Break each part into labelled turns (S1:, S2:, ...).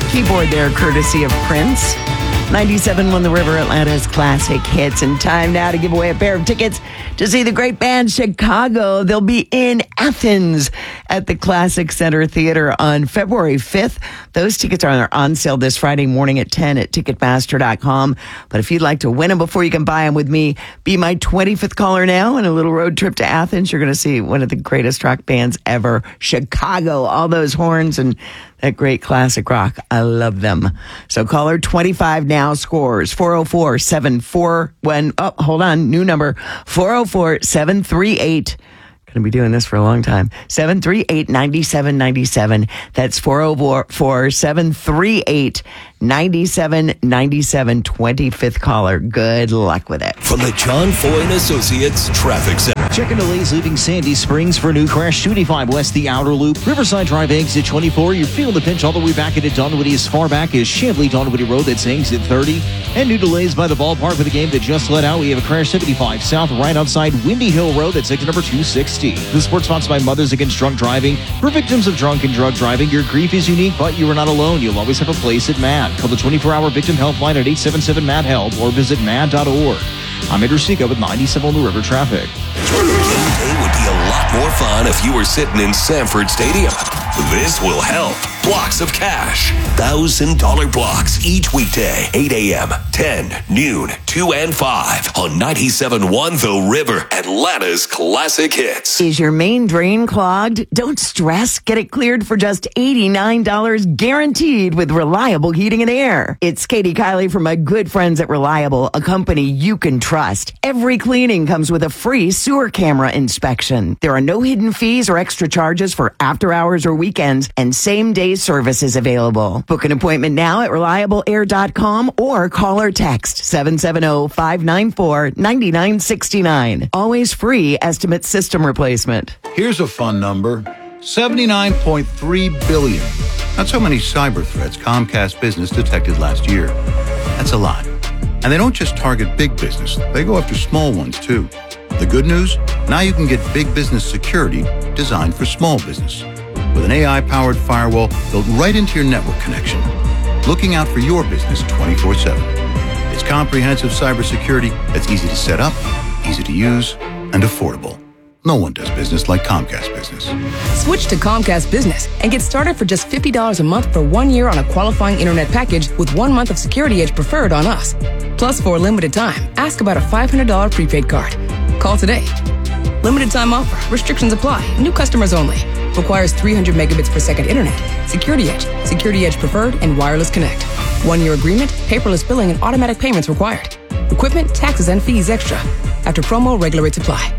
S1: Keyboard there, courtesy of Prince. 97 won the River, Atlanta's classic hits. And time now to give away a pair of tickets to see the great band Chicago. They'll be in Athens at the Classic Center Theater on February 5th. Those tickets are on sale this Friday morning at 10 at Ticketmaster.com. But if you'd like to win them before you can buy them with me, be my 25th caller now and a little road trip to Athens. You're going to see one of the greatest rock bands ever, Chicago. All those horns and that great classic rock. I love them. So caller 25 now scores 404-741. Oh, hold on. New number 404-738. Going to be doing this for a long time. 738-9797. That's 404-738-9797. 25th caller. Good luck with it.
S2: From the John Foy and Associates Traffic Center.
S3: Checking delays leaving Sandy Springs for a new crash. 285 west the outer loop. Riverside Drive exit 24. You're feeling the pinch all the way back into Donwoody as far back as Chamblee Donwoody Road. That's exit 30. And new delays by the ballpark for the game that just let out. We have a crash 75 south right outside Windy Hill Road. That's exit number 260. The sports sponsored by Mothers Against Drunk Driving. For victims of drunk and drug driving, your grief is unique, but you are not alone. You'll always have a place at MAD. Call the 24-hour victim helpline at 877-MAD-HELP or visit mad.org. I'm Andrew Seca with 97 on the River Traffic.
S2: Game day would be a lot more fun if you were sitting in Sanford Stadium. This will help. Blocks of cash. $1,000 blocks each weekday. 8 a.m., 10, noon, 2 and 5 on 97.1 The River, Atlanta's classic hits.
S1: Is your main drain clogged? Don't stress. Get it cleared for just $89 guaranteed with Reliable Heating and Air. It's Katie Kiley from my good friends at Reliable, a company you can trust. Every cleaning comes with a free sewer camera inspection. There are no hidden fees or extra charges for after hours or weekends, and same-day service is available. Book an appointment now at reliableair.com or call or text 770-594-9969. Always free estimate system replacement.
S4: Here's a fun number. 79.3 billion. That's how many cyber threats Comcast Business detected last year. That's a lot. And they don't just target big business. They go after small ones, too. The good news? Now you can get big business security designed for small business. With an AI-powered firewall built right into your network connection. Looking out for your business 24/7. It's comprehensive cybersecurity that's easy to set up, easy to use, and affordable. No one does business like Comcast Business.
S5: Switch to Comcast Business and get started for just $50 a month for 1 year on a qualifying internet package with 1 month of Security Edge Preferred on us. Plus, for a limited time, ask about a $500 prepaid card. Call today. Limited time offer. Restrictions apply. New customers only. Requires 300 megabits per second internet. Security Edge Preferred, and Wireless Connect. 1 year agreement, paperless billing, and automatic payments required. Equipment, taxes, and fees extra. After promo, regular rates apply.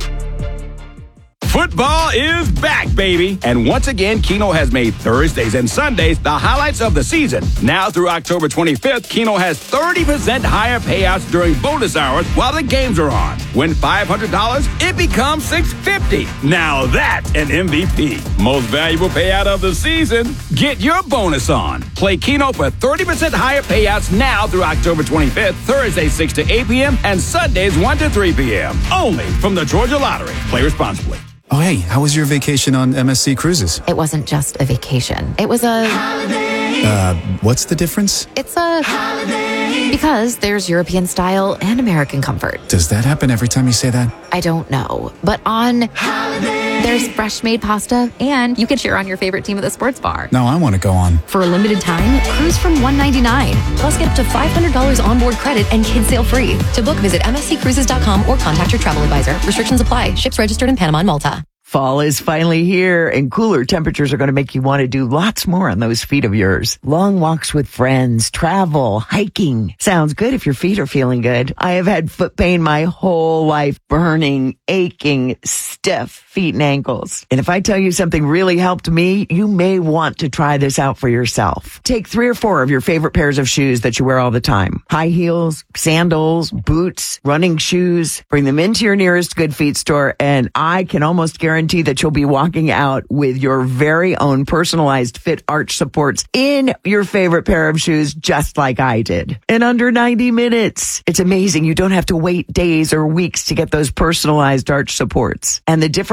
S6: Football is back, baby. And once again, Keno has made Thursdays and Sundays the highlights of the season. Now through October 25th, Keno has 30% higher payouts during bonus hours while the games are on. Win $500, it becomes $650. Now that's an MVP. Most valuable payout of the season. Get your bonus on. Play Keno for 30% higher payouts now through October 25th, Thursdays 6 to 8 p.m. and Sundays 1 to 3 p.m. Only from the Georgia Lottery. Play responsibly.
S7: Oh, hey, how was your vacation on MSC Cruises?
S8: It wasn't just a vacation. It was a...
S7: What's the difference?
S8: It's a... Holiday. Because there's European style and American comfort.
S7: Does that happen every time you say that?
S8: I don't know. But on... Holiday. There's fresh made pasta, and you can cheer on your favorite team at the sports bar.
S7: No, I want to go on.
S8: For a limited time, cruise from $199. Plus, get up to $500 onboard credit and kids sail free. To book, visit msccruises.com or contact your travel advisor. Restrictions apply. Ships registered in Panama and Malta.
S1: Fall is finally here, and cooler temperatures are going to make you want to do lots more on those feet of yours. Long walks with friends, travel, hiking. Sounds good if your feet are feeling good. I have had foot pain my whole life, burning, aching, stiff feet and ankles. And if I tell you something really helped me, you may want to try this out for yourself. Take 3 or 4 of your favorite pairs of shoes that you wear all the time. High heels, sandals, boots, running shoes. Bring them into your nearest Good Feet store, and I can almost guarantee that you'll be walking out with your very own personalized fit arch supports in your favorite pair of shoes, just like I did. In under 90 minutes. It's amazing. You don't have to wait days or weeks to get those personalized arch supports. And the difference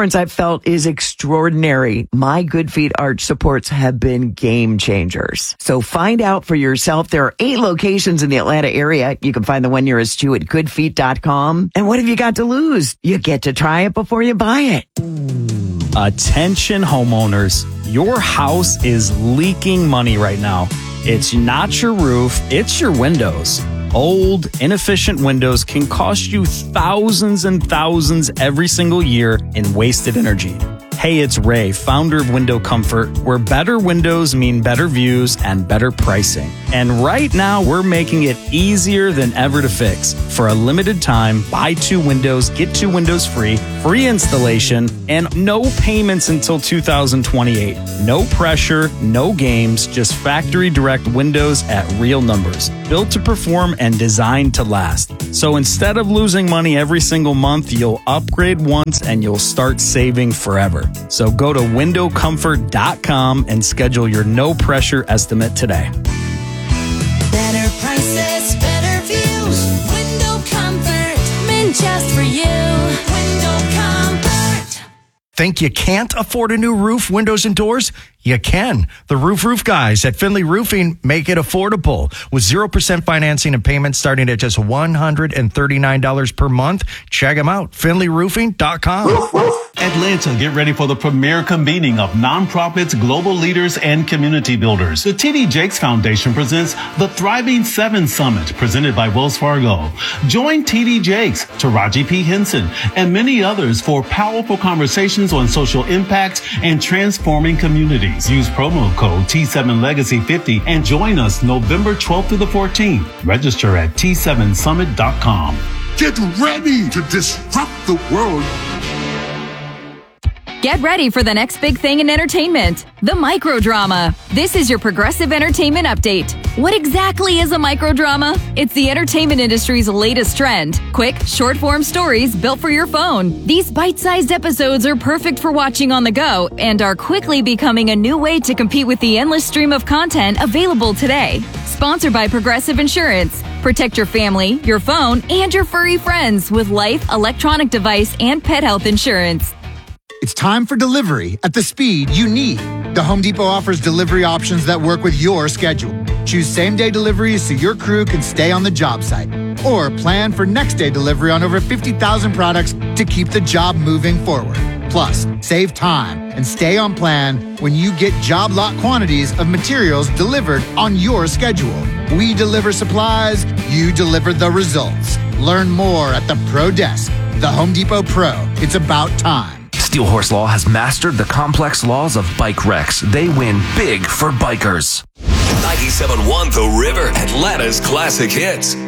S1: difference I've felt is extraordinary. My Good Feet arch supports have been game changers. So find out for yourself. There are 8 locations in the Atlanta area. You can find the one nearest you at goodfeet.com. And what have you got to lose? You get to try it before you buy it.
S9: Attention homeowners, your house is leaking money right now. It's not your roof, it's your windows. Old, inefficient windows can cost you thousands and thousands every single year in wasted energy. Hey, it's Ray, founder of Window Comfort, where better windows mean better views and better pricing. And right now, we're making it easier than ever to fix. For a limited time, buy 2 windows, get 2 windows free installation, and no payments until 2028. No pressure, no games, just factory direct windows at real numbers. Built to perform and designed to last. So instead of losing money every single month, you'll upgrade once and you'll start saving forever. So go to windowcomfort.com and schedule your no pressure estimate today.
S10: Better prices, better views. Window Comfort, meant just for you. Window Comfort.
S11: Think you can't afford a new roof, windows, and doors? You can. The Roof guys at Finley Roofing make it affordable with 0% financing and payments starting at just $139 per month. Check them out. FinleyRoofing.com.
S12: Atlanta, get ready for the premier convening of nonprofits, global leaders, and community builders. The T.D. Jakes Foundation presents the Thriving 7 Summit, presented by Wells Fargo. Join T.D. Jakes, Taraji P. Henson, and many others for powerful conversations on social impact and transforming communities. Use promo code T7Legacy50 and join us November 12th through the 14th. Register at T7Summit.com.
S13: Get ready to disrupt the world.
S14: Get ready for the next big thing in entertainment, the microdrama. This is your Progressive Entertainment Update. What exactly is a microdrama? It's the entertainment industry's latest trend. Quick, short-form stories built for your phone. These bite-sized episodes are perfect for watching on the go and are quickly becoming a new way to compete with the endless stream of content available today. Sponsored by Progressive Insurance. Protect your family, your phone, and your furry friends with life, electronic device, and pet health insurance.
S15: It's time for delivery at the speed you need. The Home Depot offers delivery options that work with your schedule. Choose same-day deliveries so your crew can stay on the job site. Or plan for next-day delivery on over 50,000 products to keep the job moving forward. Plus, save time and stay on plan when you get job lot quantities of materials delivered on your schedule. We deliver supplies, you deliver the results. Learn more at the Pro Desk. The Home Depot Pro. It's about time.
S16: Steel Horse Law has mastered the complex laws of bike wrecks. They win big for bikers.
S2: 97.1 The River, Atlanta's classic hits.